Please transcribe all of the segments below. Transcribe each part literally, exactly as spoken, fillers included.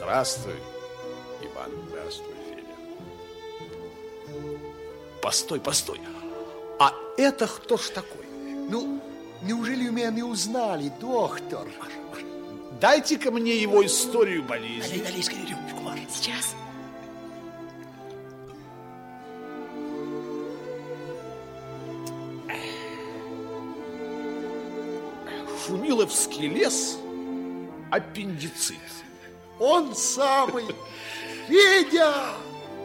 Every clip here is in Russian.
Здравствуй, Иван. Здравствуй, Федя. Постой, постой. А это кто ж такой? Ну, неужели меня не узнали, доктор? Маша, Маша, дайте-ка мне его историю болезни. Налей, налей скорее рюмочку, Маша. Сейчас. Шумиловский лес, аппендицит. Он самый, Федя!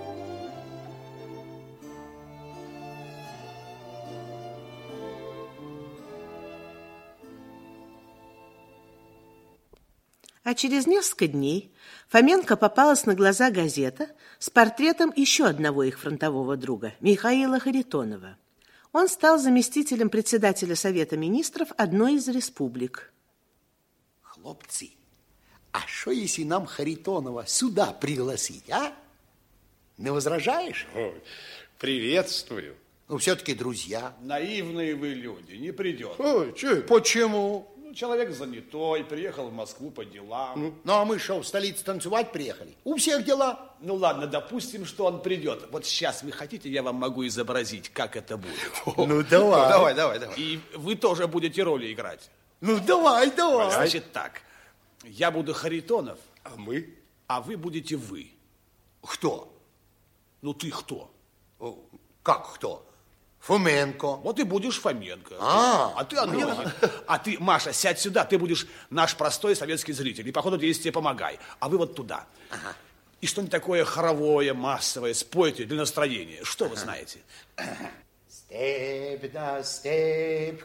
А через несколько дней Фоменко попалась на глаза газета с портретом еще одного их фронтового друга, Михаила Харитонова. Он стал заместителем председателя Совета министров одной из республик. Хлопцы, а что если нам Харитонова сюда пригласить, а? Не возражаешь? Ой, приветствую. Ну, все-таки друзья. Наивные вы люди, не придет. Ой, че? Почему? Ну, человек занятой, приехал в Москву по делам. Ну, ну а мы что, в столицу танцевать приехали? У всех дела. Ну ладно, допустим, что он придет. Вот сейчас вы хотите, я вам могу изобразить, как это будет. Ну, давай. Ну, давай, давай, давай. И вы тоже будете роли играть. Ну, давай, давай. Значит так, я буду Харитонов, А мы? а вы будете вы. Кто? Ну, ты кто? О, как кто? Фоменко. Вот и будешь Фоменко. А, а ты Анохин. А ты, Маша, сядь сюда, ты будешь наш простой советский зритель. И по ходу действия помогай. А вы вот туда. Ага. И что-нибудь такое хоровое, массовое спойте для настроения. Что вы знаете? Степь да степь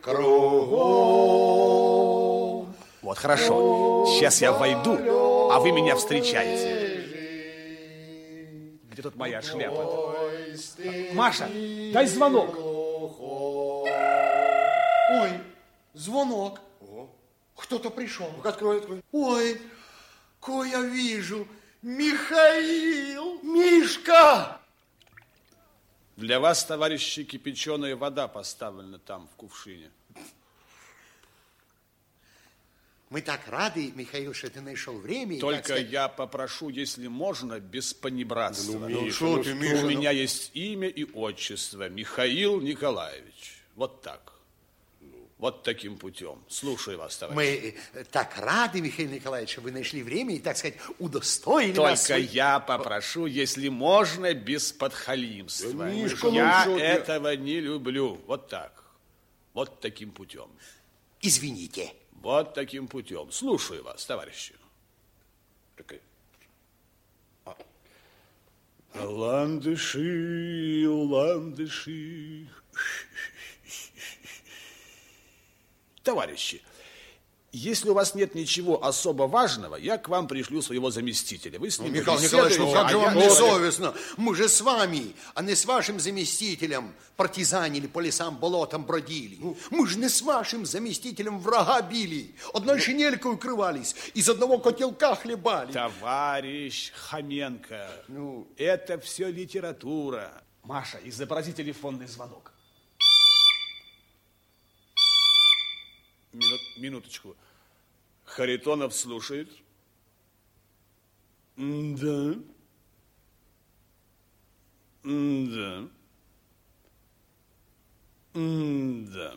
кругом. Вот, хорошо. Сейчас я войду, а вы меня встречаете. Где тут моя шляпа? Маша, дай звонок. Ой, звонок. Кто-то пришел. Открой, открой. Ой, кое я вижу. Михаил! Мишка! Для вас, товарищи, кипяченая вода поставлена там, в кувшине. Мы так рады, Михаил, что ты нашел время. Только так сказать... я попрошу, если можно, без понебратства. Ну, Миша, что ну, ты, что? Миша, У ну... меня есть имя и отчество. Михаил Николаевич. Вот так. Вот таким путем. Слушаю вас, товарищ. Мы так рады, Михаил Николаевич, что вы нашли время и, так сказать, удостоили Только нас. Только я попрошу, если можно, без подхалимства. Да, Мишка, ну я что ты? этого не люблю. Вот так. Вот таким путем. Извините. Вот таким путем. Слушаю вас, товарищи. Такая. Ландыши, ландыши. Товарищи, если у вас нет ничего особо важного, я к вам пришлю своего заместителя. Вы с ним Михаил побеседуете, Николаевич, ну как а же я- вам не совестно? Мы же с вами, а не с вашим заместителем партизанили, по лесам, болотам бродили. Мы же не с вашим заместителем врага били. Одной шинелькой укрывались, из одного котелка хлебали. Товарищ Хоменко, Ну. это все литература. Маша, изобрази телефонный звонок. Минут, минуточку. Харитонов слушает. Да. Да. Да.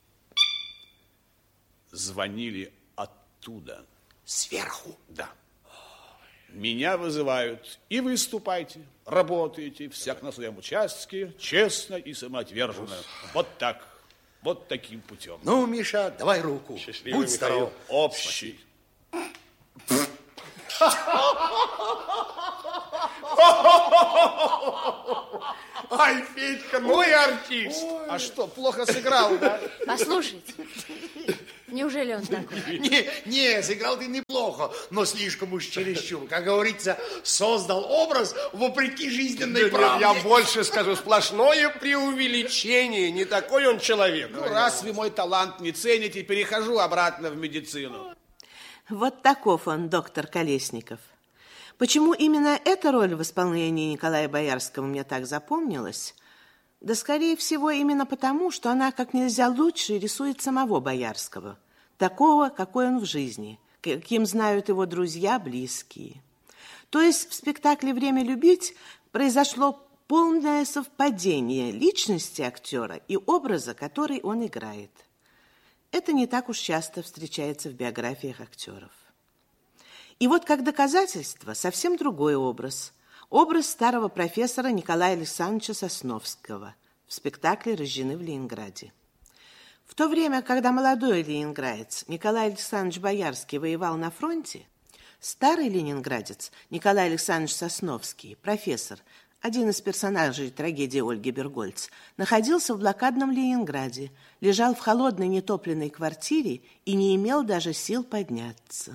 Звонили оттуда. Сверху. Да. Меня вызывают, и вы ступайте, работаете, всяк на своем участке, честно и самоотверженно. Вот так, вот таким путем. Ну, Миша, давай руку. Счастливый, Будь здоров. Михаил. Общий. Ай, Федька, ну и артист. А что, плохо сыграл, да? Послушайте, неужели он такой? Не, не, сыграл ты неплохо, но слишком уж чересчур. Как говорится, создал образ вопреки жизненной правде. Я больше скажу, сплошное преувеличение. Не такой он человек. Ну, раз вы мой талант не цените, перехожу обратно в медицину. Вот таков он, доктор Колесников. Почему именно эта роль в исполнении Николая Боярского мне так запомнилась? Да, скорее всего, именно потому, что она как нельзя лучше рисует самого Боярского, такого, какой он в жизни, каким знают его друзья, близкие. То есть в спектакле «Время любить» произошло полное совпадение личности актера и образа, который он играет. Это не так уж часто встречается в биографиях актеров. И вот как доказательство совсем другой образ. Образ старого профессора Николая Александровича Сосновского в спектакле «Рождены в Ленинграде». В то время, когда молодой ленинградец Николай Александрович Боярский воевал на фронте, старый ленинградец Николай Александрович Сосновский, профессор, один из персонажей трагедии Ольги Бергольц, находился в блокадном Ленинграде, лежал в холодной нетопленной квартире и не имел даже сил подняться.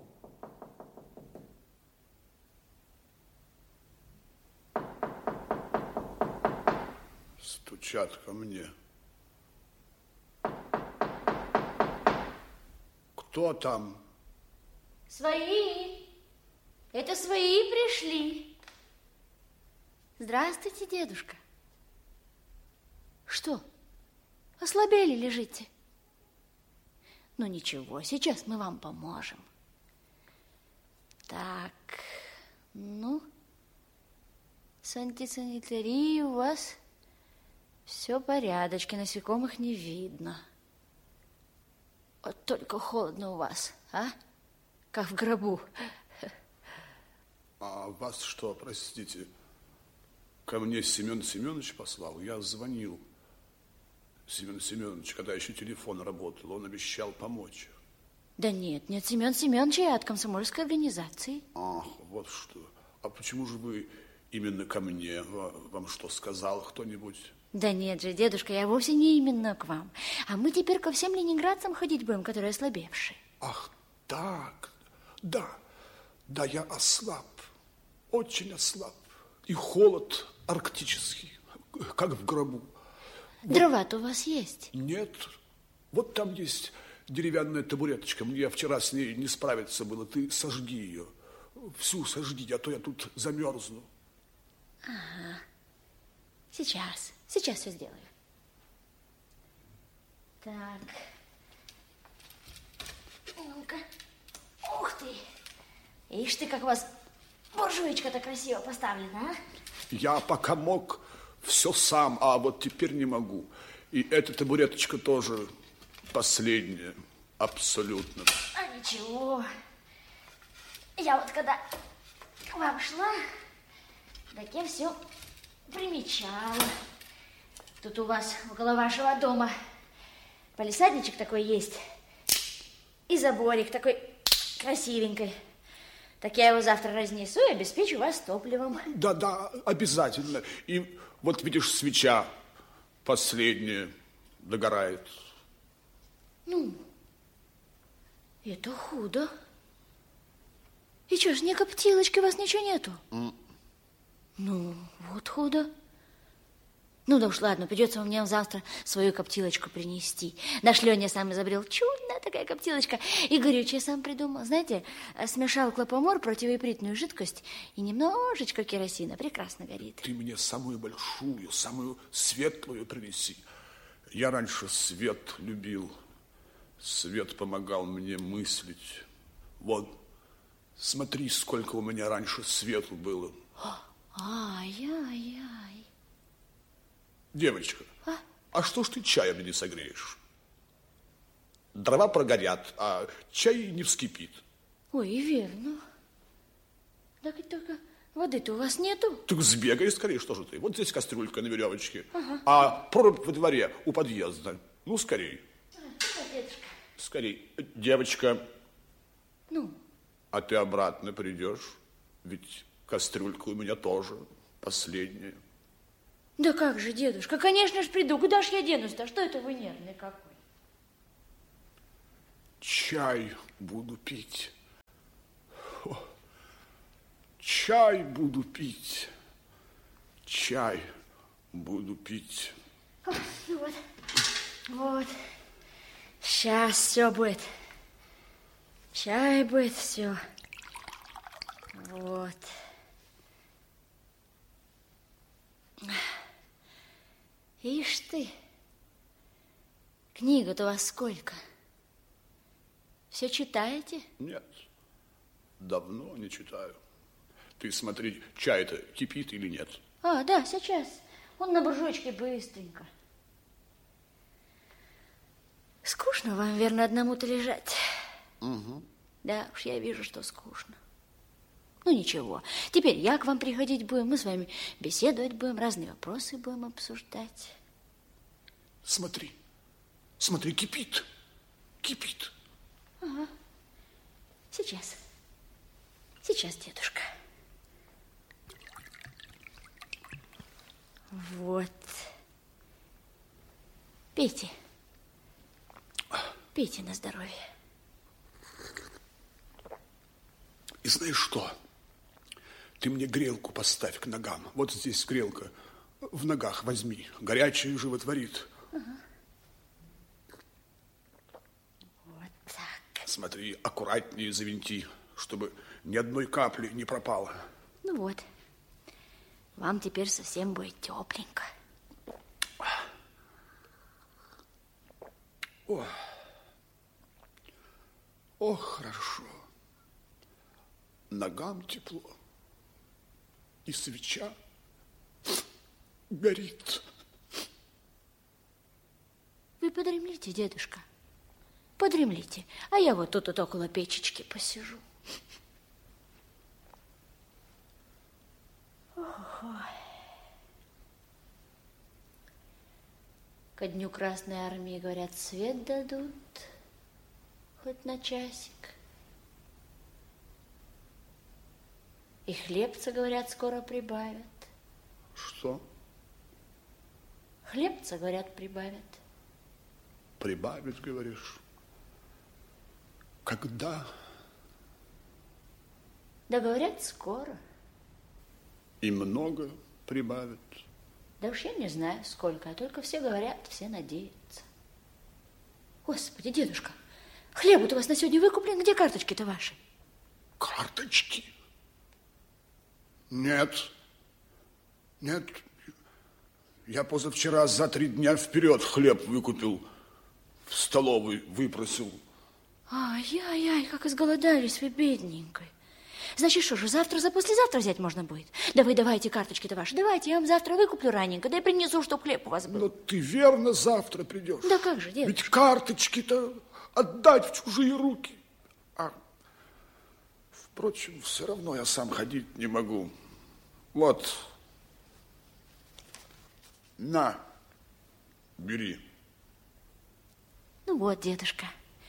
Стучат ко мне. Кто там? Свои. Это свои пришли. Здравствуйте, дедушка. Что, ослабели лежите? Ну ничего, сейчас мы вам поможем. Так, ну, с антисанитарией у вас все порядочки, насекомых не видно. Вот только холодно у вас, а? Как в гробу. А вас что, простите, ко мне Семен Семенович послал? Я звонил. Семен Семенович, когда еще телефон работал, он обещал помочь. Да нет, нет, Семен Семенович, я от комсомольской организации. Ах, вот что. А почему же вы именно ко мне? Вам что, сказал кто-нибудь? Да нет же, дедушка, я вовсе не именно к вам. А мы теперь ко всем ленинградцам ходить будем, которые ослабевшие. Ах, так, да, да, я ослаб, очень ослаб. И холод арктический, как в гробу. Вот. Дрова-то у вас есть? Нет, вот там есть деревянная табуреточка. Мне вчера с ней не справиться было. Ты сожги ее, всю сожги, а то я тут замерзну. Ага, сейчас, сейчас все сделаю. Так, ну-ка, ух ты, ишь ты, как у вас буржуечка-то красиво поставлена, а? Я пока мог все сам, а вот теперь не могу. И эта табуреточка тоже последняя, абсолютно. А ничего. Я вот когда к вам шла, так я все примечала. Тут у вас около вашего дома палисадничек такой есть. И заборик такой красивенький. Так я его завтра разнесу и обеспечу вас топливом. Да-да, обязательно. И вот видишь, свеча последняя догорает. Ну, это худо. И что ж, ни коптилочки у вас ничего нету? Mm. Ну, вот худо. Ну да уж, ладно, придется мне завтра свою коптилочку принести. Наш Леня сам изобрел чудная такая коптилочка. И горючее сам придумал. Знаете, смешал клопомор, противоипритную жидкость и немножечко керосина. Прекрасно горит. Ты мне самую большую, самую светлую принеси. Я раньше свет любил. Свет помогал мне мыслить. Вот, смотри, сколько у меня раньше свету было. Ай-яй-яй. Девочка, а? а что ж ты чаем не согреешь? Дрова прогорят, а чай не вскипит. Ой, и верно. Так и только воды-то у вас нету? Так сбегай скорее, что же ты? Вот здесь кастрюлька на веревочке, ага. А прорубь во дворе у подъезда. Ну, скорей. А, дедушка. Скорей. Девочка. Ну? А ты обратно придешь? Ведь кастрюлька у меня тоже последняя. Да как же, дедушка, конечно же приду. Куда ж я денусь-то? Что это вы нервный какой? Чай буду пить. О, чай буду пить. Чай буду пить. О, ну вот, вот. Сейчас все будет. Чай будет, все. Вот. Ишь ты, книга-то у вас сколько? Все читаете? Нет, давно не читаю. Ты смотри, чай-то кипит или нет? А, да, сейчас. Он на буржуйке быстренько. Скучно вам, верно, одному-то лежать? Угу. Да уж, я вижу, что скучно. Ну, ничего. Теперь я к вам приходить будем, мы с вами беседовать будем, разные вопросы будем обсуждать. Смотри, смотри, кипит, кипит. Ага. Сейчас. Сейчас, дедушка. Вот. Пейте. Пейте на здоровье. И знаешь что? Ты мне грелку поставь к ногам. Вот здесь грелка. В ногах возьми. Горячее животворит. Ага. Вот так. Смотри, аккуратнее завинти, чтобы ни одной капли не пропало. Ну вот. Вам теперь совсем будет тепленько. О, о, хорошо. Ногам тепло. И свеча горит. Вы подремлите, дедушка. Подремлите. А я вот тут вот около печечки посижу. Ой. Ко дню Красной Армии, говорят, свет дадут. Хоть на часик. И хлебца, говорят, скоро прибавят. Что? Хлебца, говорят, прибавят. Прибавят, говоришь? Когда? Да, говорят, скоро. И много прибавят. Да уж я не знаю, сколько, а только все говорят, все надеются. Господи, дедушка, хлеб-то у вас на сегодня выкуплен, где карточки-то ваши? Карточки? Нет. Нет. Я позавчера за три дня вперед хлеб выкупил, в столовой выпросил. Ай-яй-яй, как изголодались вы, бедненькой. Значит, что же, завтра за послезавтра взять можно будет? Да вы давайте карточки-то ваши, давайте, я вам завтра выкуплю раненько, да и принесу, чтоб хлеб у вас был. Но ты верно завтра придешь? Да как же, дедушка? Ведь карточки-то отдать в чужие руки. А, впрочем, все равно я сам ходить не могу. Вот. На, бери. Ну вот, дедушка,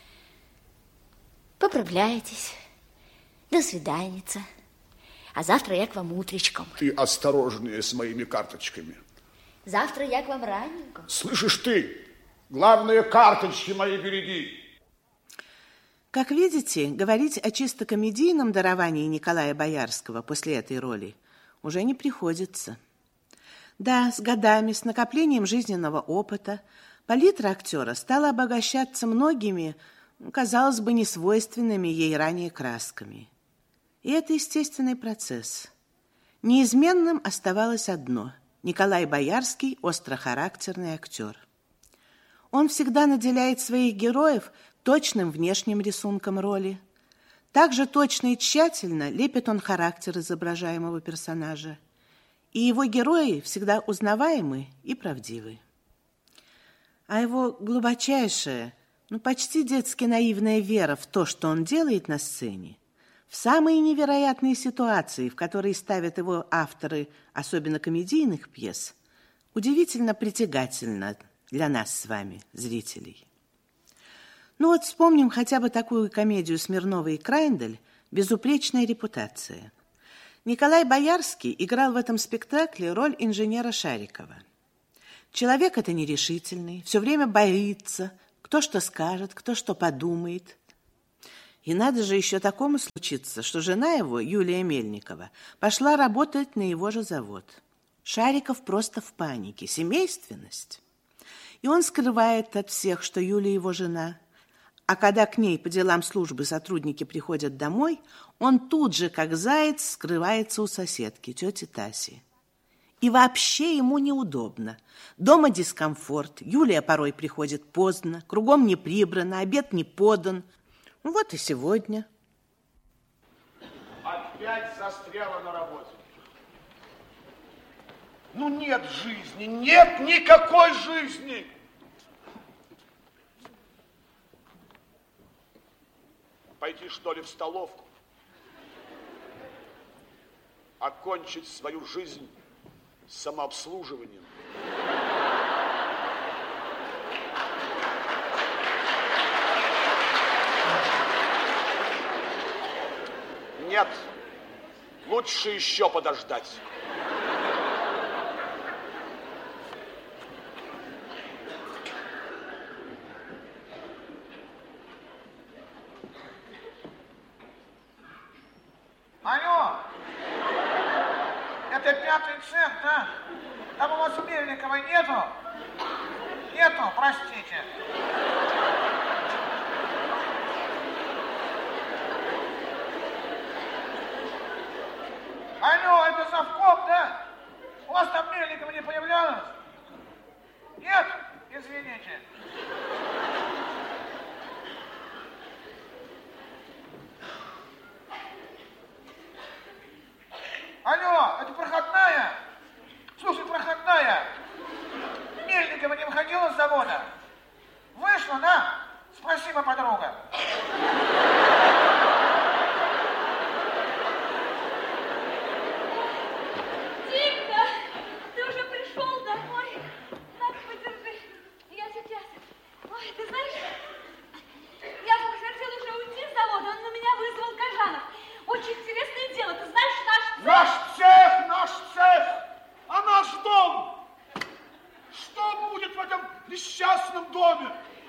поправляйтесь. До свиданица. А завтра я к вам утречком. Ты осторожнее с моими карточками. Завтра я к вам раненько. Слышишь ты? Главное, карточки мои береги. Как видите, говорить о чисто комедийном даровании Николая Боярского после этой роли уже не приходится. Да, с годами, с накоплением жизненного опыта, палитра актера стала обогащаться многими, казалось бы, несвойственными ей ранее красками. И это естественный процесс. Неизменным оставалось одно – Николай Боярский – острохарактерный актер. Он всегда наделяет своих героев точным внешним рисунком роли. Также точно и тщательно лепит он характер изображаемого персонажа. И его герои всегда узнаваемы и правдивы. А его глубочайшая, ну почти детски наивная вера в то, что он делает на сцене, в самые невероятные ситуации, в которые ставят его авторы, особенно комедийных пьес, удивительно притягательно для нас с вами, зрителей. Ну вот вспомним хотя бы такую комедию Смирнова и Крайндель «Безупречная репутация». Николай Боярский играл в этом спектакле роль инженера Шарикова. Человек это нерешительный, все время боится, кто что скажет, кто что подумает. И надо же еще такому случиться, что жена его, Юлия Мельникова, пошла работать на его же завод. Шариков просто в панике, семейственность. И он скрывает от всех, что Юлия его жена. А когда к ней по делам службы сотрудники приходят домой, он тут же, как заяц, скрывается у соседки, тети Таси. И вообще ему неудобно. Дома дискомфорт, Юлия порой приходит поздно, кругом не прибрано, обед не подан. Вот и сегодня. опять застряла на работе. Ну нет жизни, нет никакой жизни. Пойти, что ли, в столовку? Окончить свою жизнь самообслуживанием? Нет, лучше еще подождать. Алло, это пятый цех, да? Там у вас Мельникова нету? Нету, простите. Алло, это завком, да? У вас там Мельникова не появлялась? Нет? Извините. Алло, это проходная? Слушай, проходная. Мельникова не выходила с завода? Вышла, да? Спасибо, подруга. Димка, ты уже пришел домой? На, подержи. Я сейчас. Ой, ты знаешь, я хотела уже уйти с завода, но меня вызвал Кожанов. Очень интересное дело. Ты знаешь, наш цех... Наш цех, наш цех, а наш дом? Что будет в этом несчастном доме?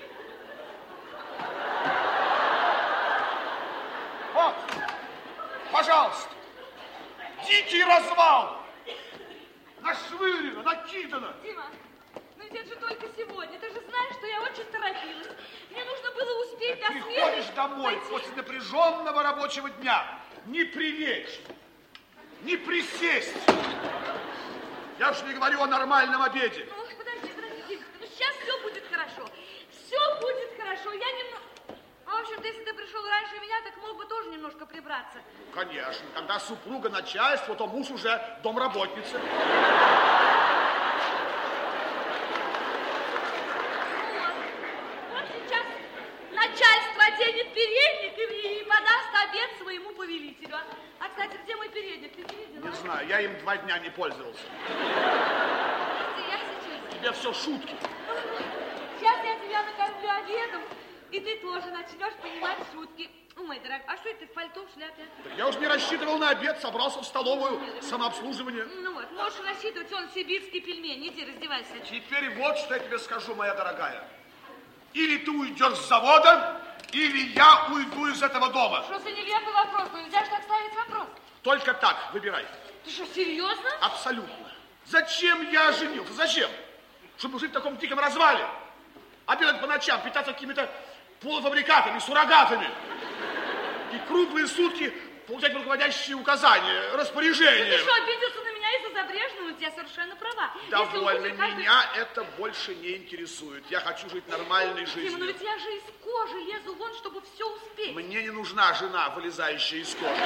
Вот, пожалуйста, дикий развал. Нашвырено, накидано. Дима, ну ведь это же только сегодня. Ты же знаешь, что я очень торопилась. Мне нужно было успеть до смены. Приходишь домой пойти. после напряженного рабочего дня. Не прилечь, не присесть. Я уж не говорю о нормальном обеде. Ну, подожди, подожди, Димка, ну сейчас все будет хорошо. Все будет хорошо. Я немного... В общем-то, если ты пришел раньше меня, так мог бы тоже немножко прибраться. Конечно, когда супруга начальство, то муж уже домработница. Вот сейчас начальство оденет передник и, и подаст обед своему повелителю. А, кстати, где мой передник? Ты не видела? Не знаю, я им два дня не пользовался. Подожди, я сейчас. Тебе все шутки. Сейчас я тебя накормлю обедом, и ты тоже начнешь понимать шутки. Ой, мой дорогой, а что это ты в пальто, в шляпе? Так я уж не рассчитывал на обед, собрался в столовую, самообслуживание. Ну вот, можешь рассчитывать, он сибирский пельмень. Иди, раздевайся. Теперь вот что я тебе скажу, моя дорогая. Или ты уйдешь с завода, или я уйду из этого дома. Что за нелепый вопрос? Нельзя же так ставить вопрос. Только так, выбирай. Ты что, серьезно? Абсолютно. Зачем я женился? Зачем? Чтобы жить в таком диком развале. Обедать по ночам, питаться какими-то полуфабрикатами, суррогатами. И круглые сутки получать руководящие указания, распоряжения. Ты что, обиделся на меня из-за Забрежного? У тебя совершенно права. Довольно, каждый... меня это больше не интересует. Я хочу жить нормальной жизнью. Дима, ну ведь я же из кожи лезу вон, чтобы все успеть. Мне не нужна жена, вылезающая из кожи.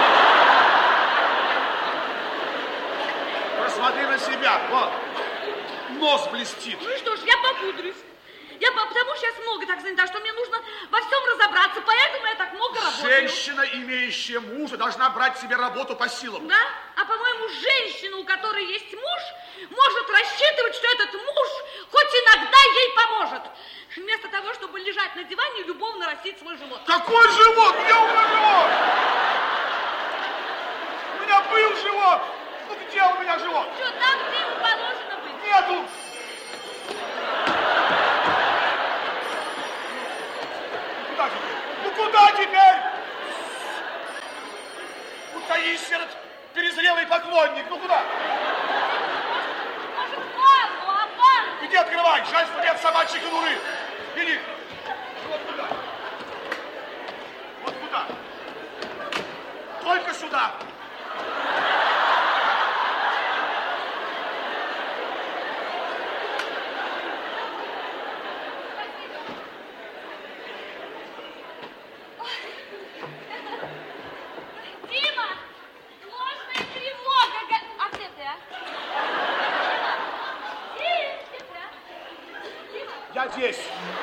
Посмотри на себя, вот. Нос блестит. Ну и что ж, я попудрюсь. Я потому сейчас много так занята, что мне нужно во всем разобраться, поэтому я так много работаю. Женщина, имеющая мужа, должна брать себе работу по силам. Да? А по-моему, женщина, у которой есть муж, может рассчитывать, что этот муж хоть иногда ей поможет. Вместо того, чтобы лежать на диване и любовно растить свой живот. Какой живот? Где у меня живот? У меня был живот. Ну где у меня живот? Что, там, где ему положено быть? Нету. Куда теперь? Ну куда теперь? Утаись, этот перезрелый поклонник. Ну куда? Может, в ванну, а в ванну? Иди открывай, жаль, что нет собачьей конуры. Иди. Вот куда. Вот куда. Только сюда. Дима, здесь.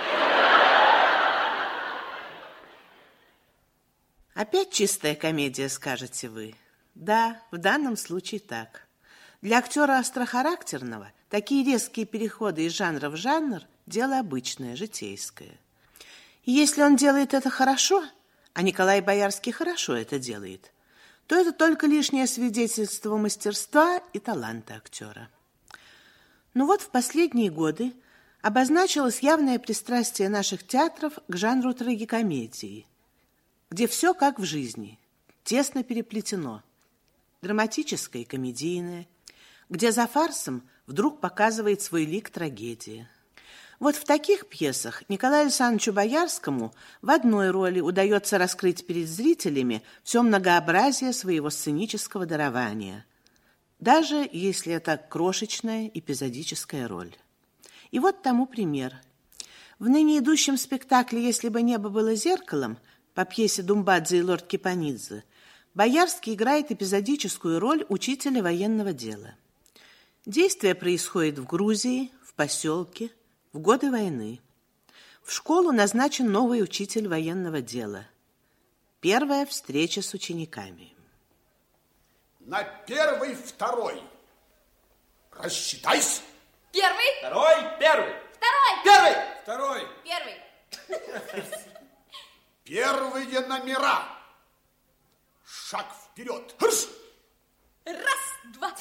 Опять чистая комедия, скажете вы. Да, в данном случае так. Для актера острохарактерного такие резкие переходы из жанра в жанр – дело обычное, житейское. И если он делает это хорошо, а Николай Боярский хорошо это делает, то это только лишнее свидетельство мастерства и таланта актера. Но вот в последние годы обозначилось явное пристрастие наших театров к жанру трагикомедии, где все как в жизни, тесно переплетено, драматическое и комедийное, где за фарсом вдруг показывает свой лик трагедия. Вот в таких пьесах Николаю Александровичу Боярскому в одной роли удается раскрыть перед зрителями все многообразие своего сценического дарования, даже если это крошечная эпизодическая роль. И вот тому пример. В ныне идущем спектакле «Если бы небо было зеркалом» по пьесе Думбадзе и лорд Кипанидзе Боярский играет эпизодическую роль учителя военного дела. Действие происходит в Грузии, в поселке, в годы войны. В школу назначен новый учитель военного дела. Первая встреча с учениками. На первый, второй. Рассчитайся. Первый. Второй, первый. Второй. Первый. Второй. Первый. Первые номера. Шаг вперед. Хрш! Раз, два.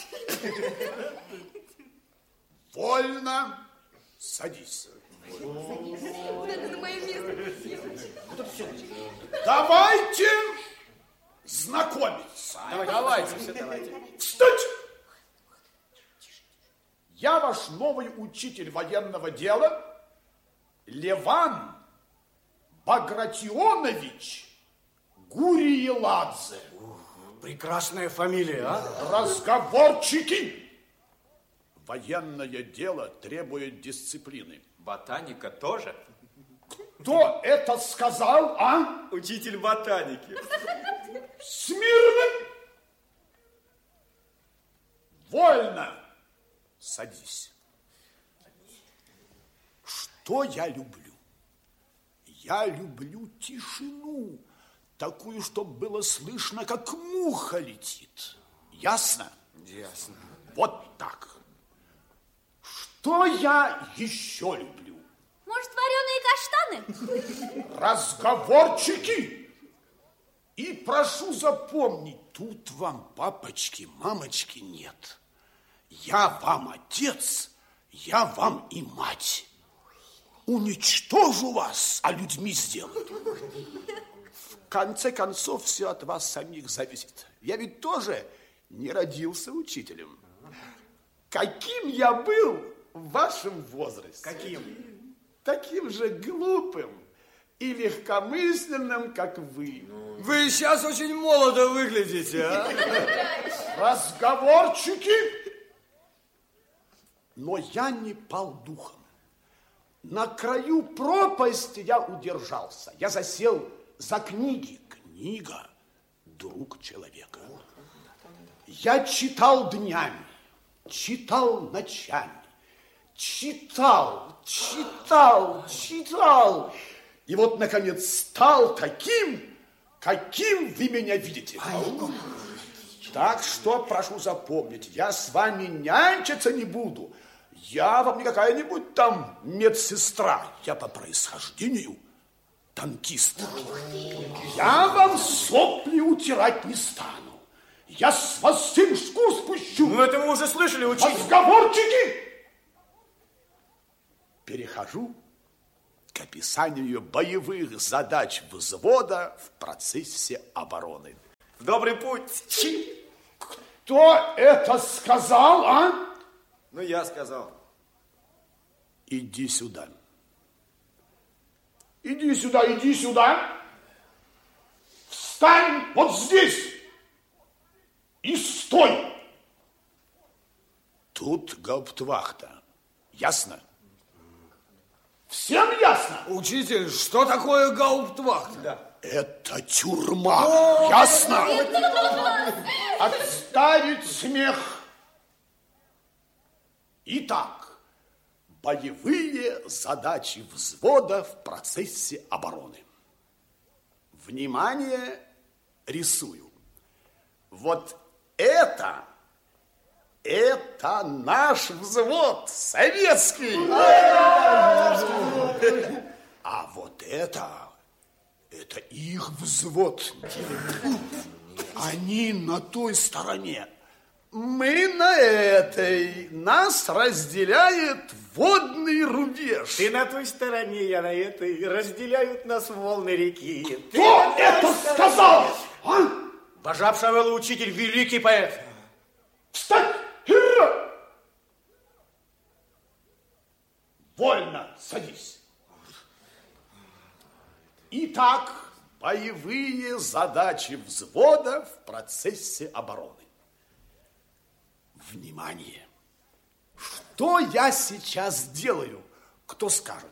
Вольно. Садись. Это мое место. Давайте знакомиться. Давайте, все, давайте. Встать! Я ваш новый учитель военного дела, Леван Багратионович Гуриеладзе. Прекрасная фамилия, а? Разговорчики! Военное дело требует дисциплины. Ботаника тоже? Кто это сказал, а? Учитель ботаники. Смирно! Вольно! Садись. Что я люблю? Я люблю тишину, такую, чтобы было слышно, как муха летит. Ясно? Ясно. Вот так. Что я еще люблю? Может, вареные каштаны? Разговорчики! И прошу запомнить, тут вам папочки, мамочки нет. Я вам отец, я вам и мать. Уничтожу вас, а людьми сделаю. В конце концов, все от вас самих зависит. Я ведь тоже не родился учителем. Каким я был в вашем возрасте? Каким? Таким же глупым и легкомысленным, как вы. Вы сейчас очень молодо выглядите, а? Разговорчики! Но я не пал духом. На краю пропасти я удержался. Я засел за книги. Книга – друг человека. Я читал днями, читал ночами, читал, читал, читал. И вот, наконец, стал таким, каким вы меня видите. Так что, прошу запомнить, я с вами нянчиться не буду. Я вам не какая-нибудь там медсестра. Я по происхождению танкист. Я вам сопли утирать не стану. Я с вас всем шкур спущу. Ну, это мы уже слышали, учитель. Разговорчики! Перехожу к описанию боевых задач взвода в процессе обороны. В добрый путь. Кто это сказал, а? Ну, я сказал. Иди сюда. Иди сюда, иди сюда. Встань вот здесь и стой. Тут гауптвахта. Ясно? Всем ясно? Учитель, что такое гауптвахта? Да. Это тюрьма. О, ясно? Отставить смех. Итак, Боевые задачи взвода в процессе обороны. Внимание, рисую. Вот это, это наш взвод, советский. А вот это, это их взвод. Они на той стороне. Мы на этой. Нас разделяет водный рубеж. Ты на той стороне, я на этой. Разделяют нас волны реки. Кто Ты это сказал? А? Бажап Шавелла, учитель, великий поэт. Встать! Вольно, садись. Итак, боевые задачи взвода в процессе обороны. Внимание! Что я сейчас делаю? Кто скажет?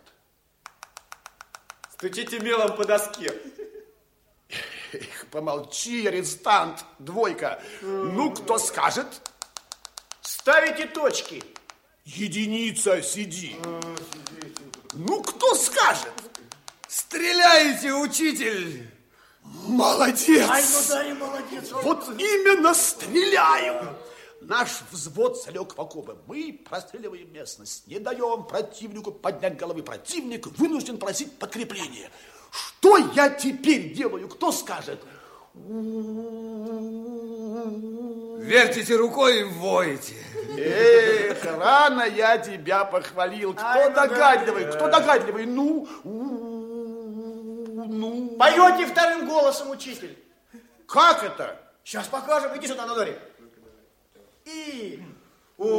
Стучите мелом по доске. Эх, помолчи, арестант, двойка. Ну, кто скажет? Ставите точки. Единица, сиди. Ну, кто скажет? Стреляете, учитель. Молодец. Ай, ну да, и молодец. Вот именно стреляю. Наш взвод залег в окопы. Мы простреливаем местность. Не даем противнику поднять головы. Противник вынужден просить подкрепление. Что я теперь делаю? Кто скажет? Вертите рукой и воете. Эх, рано я тебя похвалил. Кто Ай, догадливый? Ну, да. Кто догадливый? Ну, ну. Поете вторым голосом, учитель. Как это? Сейчас покажем. Иди сюда, Надори. И